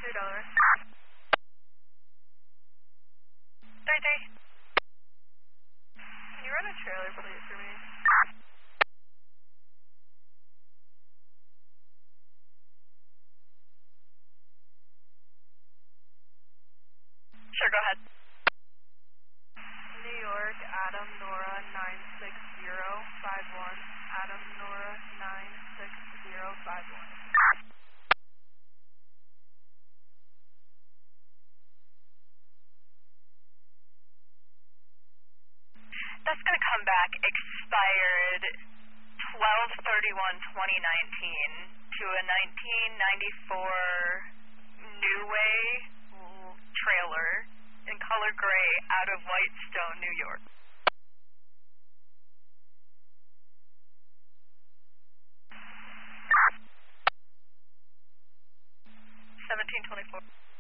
$33. 33. Can you run a trailer, please, for me? Sure, go ahead. New York, Adam Nora 96051. Adam Nora 96051. That's going to come back expired 12/31/2019 to a 1994 New Way trailer in color gray out of Whitestone, New York. 1724.